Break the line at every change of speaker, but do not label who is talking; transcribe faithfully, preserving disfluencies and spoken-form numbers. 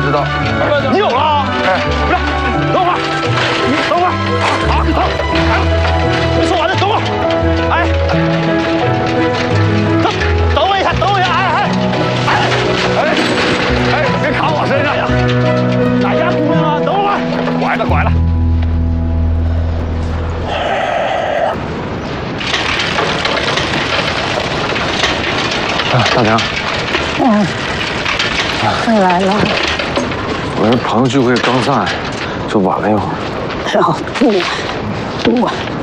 知道。
你有了？哎，不是，等会儿，你等会儿，好，好，没说完呢，等会儿，哎，等，等我一下，等我一下，哎哎哎哎哎，别卡我身上呀！哪家姑娘啊？等会儿，拐了拐了。
啊，大娘。
嗯，回来了。
我这朋友聚会刚散，就晚了一会儿。
哦，不晚，不晚。